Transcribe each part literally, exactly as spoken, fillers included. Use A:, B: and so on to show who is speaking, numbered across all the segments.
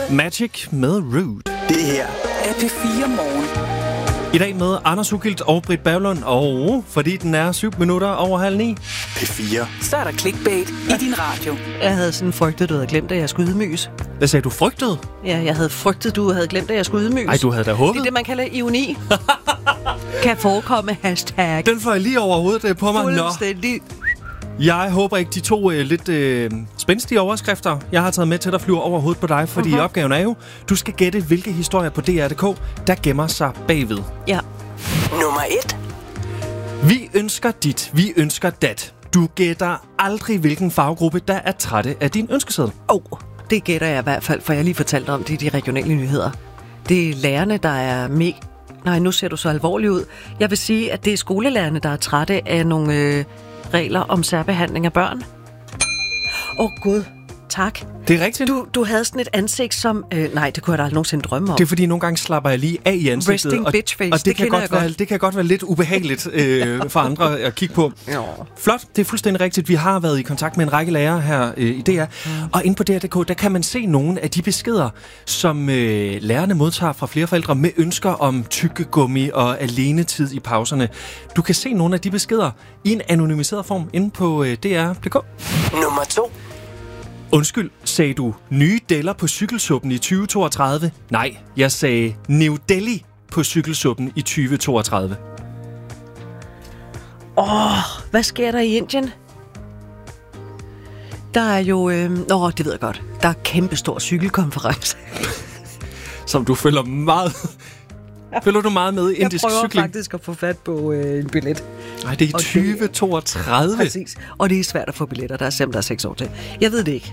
A: Magic med Rude.
B: Det her er P fire Morgen.
A: I dag med Anders Ugilt og Britt Berglund, og fordi den er syv minutter over halv ni.
B: P fire. Så er der clickbait i din radio.
C: Jeg havde sådan frygtet, du havde glemt, at jeg skulle ydmyges.
A: Hvad sagde du? Frygtede?
C: Ja, jeg havde frygtet, du havde glemt, at jeg skulle ydmyges.
A: Ej, du havde da håbet.
C: Det er det, man kalder ironi. Kan forekomme hashtag.
A: Den får jeg lige over hovedet på mig.
C: Fuldstændig.
A: Jeg håber ikke, de to øh, lidt øh, spændstige overskrifter, jeg har taget med til, der flyver over hovedet på dig, fordi uh-huh. opgaven er jo, du skal gætte, hvilke historier på D R punktum d k, der gemmer sig bagved.
C: Ja.
B: Nummer et.
A: Vi ønsker dit, vi ønsker dat. Du gætter aldrig, hvilken faggruppe, der er trætte af din ønskeseddel.
C: Åh, oh, det gætter jeg i hvert fald, for jeg lige fortalte om det i de regionale nyheder. Det er lærerne, der er med... Nej, nu ser du så alvorlig ud. Jeg vil sige, at det er skolelærerne, der er trætte af nogle... Øh... regler om særbehandling af børn. Åh oh, gud, tak.
A: Det er rigtigt.
C: Du, du havde sådan et ansigt som... Øh, nej, det kunne jeg da aldrig nogensinde drømme om.
A: Det er fordi, nogle gange slapper jeg lige af i ansigtet.
C: Resting
A: og,
C: bitch face,
A: og det,
C: det
A: kan
C: kender
A: godt
C: jeg
A: være,
C: godt.
A: det kan godt være lidt ubehageligt øh, for andre at kigge på.
C: Jo.
A: Flot, det er fuldstændig rigtigt. Vi har været i kontakt med en række lærere her øh, i D R. Mm. Og inde på D R punktum d k, der kan man se nogle af de beskeder, som øh, lærerne modtager fra flere forældre med ønsker om tykkegummi og alenetid i pauserne. Du kan se nogle af de beskeder i en anonymiseret form inde på øh, D R punktum d k.
B: Nummer to.
A: Undskyld, sagde du nye deller på cykelsuppen i tyve toogtredive? Nej, jeg sagde New Delhi på cykelsuppen i tyve toogtredive.
C: Åh, oh, hvad sker der i Indien? Der er jo... Øh... Åh, det ved jeg godt. Der er kæmpestor cykelkonference.
A: Som du følger meget... Følger du meget med i indisk
C: cykling? Jeg prøver
A: cykling?
C: faktisk at få fat på øh, en billet.
A: Nej, det er i tyve toogtredive.
C: Præcis. Og det er svært at få billetter. Der er simpelthen seks år til. Jeg ved det ikke.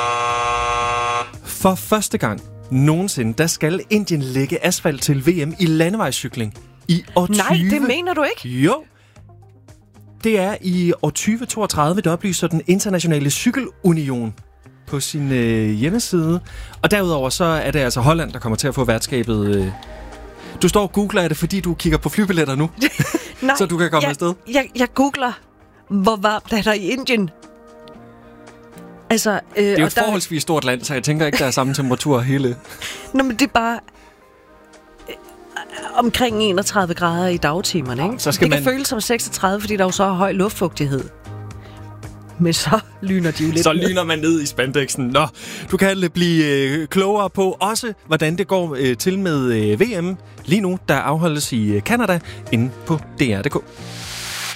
A: For første gang nogensinde, der skal Indien lægge asfalt til V M i landevejscykling i år tyve.
C: Nej, det mener du ikke?
A: Jo. Det er i år tyve toogtredive, der oplyser den internationale cykelunion på sin øh, hjemmeside. Og derudover så er det altså Holland, der kommer til at få værtskabet. Øh. Du står og googler, er det fordi, du kigger på flybilletter nu?
C: Nej,
A: så du kan komme
C: jeg,
A: afsted?
C: Jeg, jeg googler, hvor varmt er der i Indien? Altså, øh,
A: det er jo et
C: der...
A: forholdsvis stort land, så jeg tænker ikke, der er samme temperatur hele.
C: Nå, men det er bare øh, omkring enogtredive grader i dagtimerne, ikke?
A: Så skal
C: det
A: man...
C: kan føles som seksogtredive, fordi der jo så er høj luftfugtighed. Men så lyner de jo lidt.
A: Så lyner man ned i spandexen. Nå, du kan blive øh, klogere på også, hvordan det går øh, til med øh, V M lige nu, der afholdes i øh, Canada, inde på D R punktum d k.